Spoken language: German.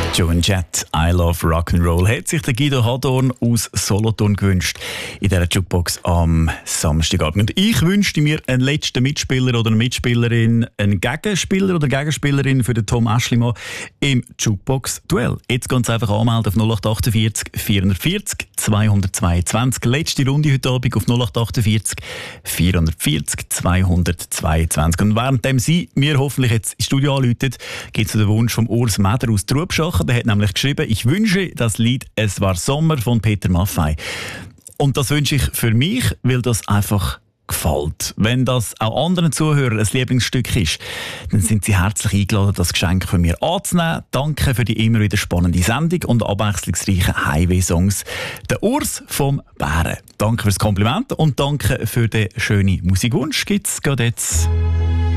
Joan Jett, I Love Rock'n'Roll, hat sich der Guido Hadorn aus Solothurn gewünscht in dieser Jukebox am Samstagabend. Und ich wünschte mir einen letzten Mitspieler oder eine Mitspielerin, einen Gegenspieler oder Gegenspielerin für den Tom Aeschlimann im Jukebox-Duell. Jetzt ganz einfach anmelden auf 0848 440 222. Letzte Runde heute Abend auf 0848 440 222. Und währenddem Sie mir hoffentlich jetzt ins Studio anrufen, gibt es den Wunsch von Urs Meder aus Trubschachen. Der hat nämlich geschrieben, ich wünsche das Lied «Es war Sommer» von Peter Maffay. Und das wünsche ich für mich, weil das einfach gefällt. Wenn das auch anderen Zuhörern ein Lieblingsstück ist, dann sind Sie herzlich eingeladen, das Geschenk von mir anzunehmen. Danke für die immer wieder spannende Sendung und abwechslungsreichen Highway-Songs. Der Urs vom Bären. Danke fürs Kompliment und danke für den schönen Musikwunsch. Gibt's gerade jetzt.